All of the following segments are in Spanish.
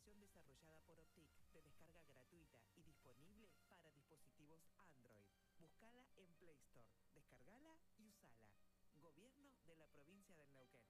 aplicación desarrollada por Optic de descarga gratuita y disponible para dispositivos Android. Búscala en Play Store, descargala y usala. Gobierno de la provincia del Neuquén.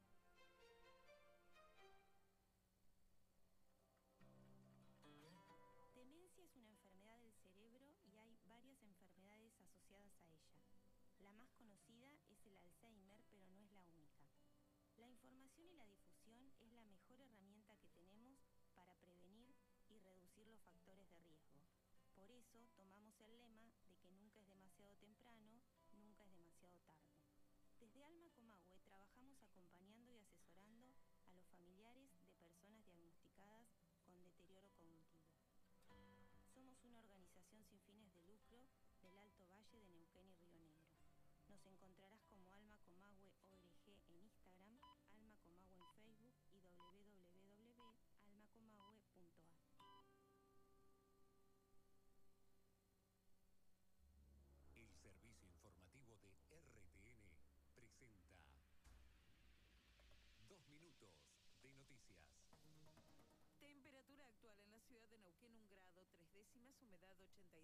Demencia es una enfermedad del cerebro y hay varias enfermedades asociadas a ella. La más conocida es el Alzheimer, pero no es la única. La información y la difusión es la mejor herramienta que tenemos para prevenir y reducir los factores de riesgo. Por eso tomamos el lema de que nunca es demasiado temprano, nunca es demasiado tarde. Desde Alma Comahue trabajamos acompañando y asesorando a los familiares de personas diagnosticadas con deterioro cognitivo. Somos una organización sin fines de lucro del Alto Valle de Neuquén y Río Negro. Nos encontrarás como Alma Comahue ORG en Instagram, Alma Comahue en Facebook y www.almacomahue.ar. El servicio informativo de RTN presenta 2 minutos de noticias. Temperatura actual en la ciudad de Neuquén 1 grado 3 décimas, humedad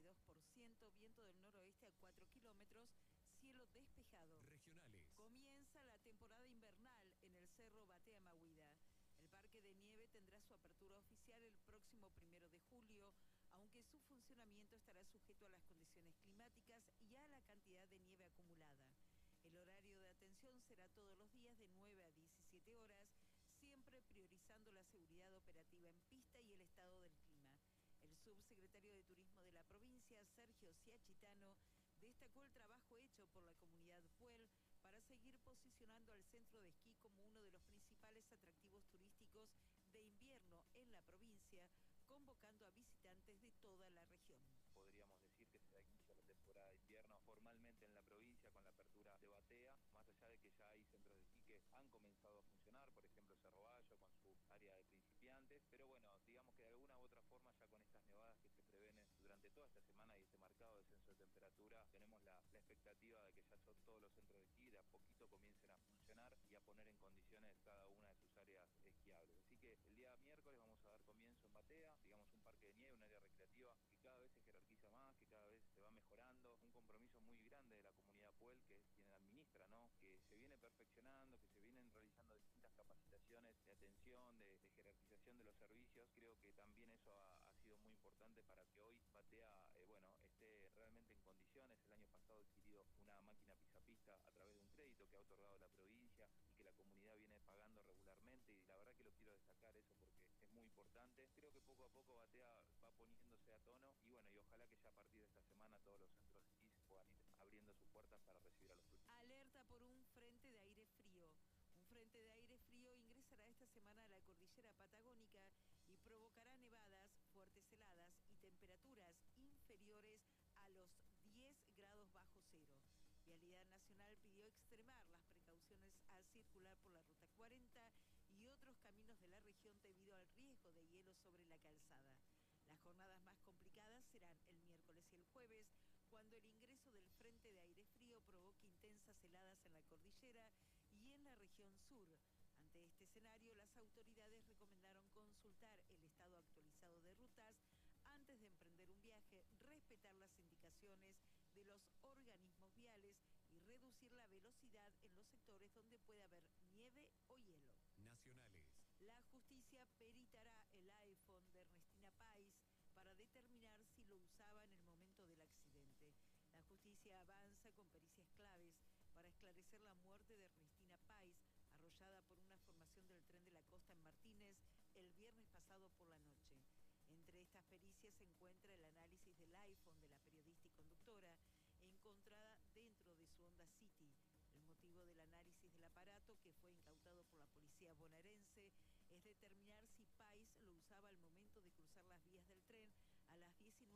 82%, viento del noroeste a 4 kilómetros, cielo despejado. Regionales. Comienza la temporada invernal en el Cerro Batea Mahuida. El parque de nieve tendrá su apertura oficial el próximo 1 de julio, aunque su funcionamiento estará sujeto a las condiciones climáticas y a la cantidad de nieve acumulada. El horario de atención será todos los días de 9 a 17 horas, siempre priorizando la seguridad operativa en pista y el estado del clima. El subsecretario de Turismo de la provincia, Sergio Ciachitano, destacó el trabajo hecho por la comunidad Puel para seguir posicionando al centro de esquí como uno de los principales atractivos turísticos de invierno en la provincia, convocando a visitantes de toda la región. Podríamos decir que se da inicio a la temporada de invierno formalmente en la provincia con la apertura de Batea, más allá de que ya hay centros de esquí que han comenzado a funcionar, por ejemplo Cerro Bayo con su área de principiantes, pero bueno, digamos que de alguna u otra forma ya con estas nevadas que se prevén durante toda esta semana y este marcado descenso de temperatura, tenemos la expectativa de que ya todos los centros de esquí de a poquito comiencen a funcionar y a poner en condiciones cada una de sus áreas esquiables. Así que el día miércoles vamos a dar comienzo en Batea, digamos un parque de nieve, un área recreativa que cada vez se jerarquiza más, que cada vez se va mejorando, un compromiso muy grande de la comunidad Puel, que es quien administra, ¿no? Que se viene perfeccionando, que se vienen realizando distintas capacitaciones de atención, de jerarquización de los servicios. Creo que también eso ha sido muy importante para que hoy Batea, esté realmente en condiciones. El año pasado ha adquirido una máquina pisapista a través de un crédito que ha otorgado la provincia y que la comunidad viene pagando regularmente, y la verdad que lo quiero destacar eso porque es muy importante. Creo que poco a poco Batea va poniéndose a tono y bueno, y ojalá que ya a partir de esta semana todos los centros de esquí puedan ir abriendo sus puertas para recibir a los turistas. Alerta por un frente de aire frío. Un frente de aire frío ingresará esta semana a la cordillera patagónica y provocará nevadas, fuertes heladas y temperaturas inferiores a los 10 grados bajo cero. Vialidad Nacional pidió extremar las precauciones al circular por la Ruta 40 y otros caminos de la región debido al riesgo de hielo sobre la calzada. Las jornadas más complicadas serán el miércoles y el jueves, cuando el ingreso del frente de aire frío provoque intensas heladas en la cordillera y en la región sur. Ante este escenario, las autoridades recomendaron consultar el estado actualizado de rutas antes de emprender un viaje, respetar las indicaciones de los organismos viales y reducir la velocidad en los sectores donde puede haber nieve o hielo. Nacionales. La justicia peritará el iPhone de Ernestina Pais para determinar si lo usaba en el momento del accidente. La justicia avanza con pericias claves para esclarecer la muerte de Ernestina Pais, arrollada por una formación del tren de la costa en Martínez el viernes pasado por la noche. Entre estas pericias se encuentra el análisis del iPhone de la periodista y conductora, encontrada dentro de su Honda City. El motivo del análisis del aparato, que fue incautado por la policía bonaerense, es determinar si Pais lo usaba al momento de cruzar las vías del tren a las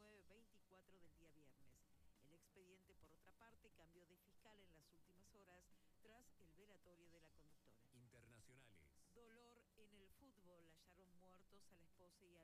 19:24 del día viernes. El expediente, por otra parte, cambió de fiscal en las últimas horas tras el velatorio de la conductora. Internacionales. Dolor en el fútbol. Hallaron muertos a la esposa y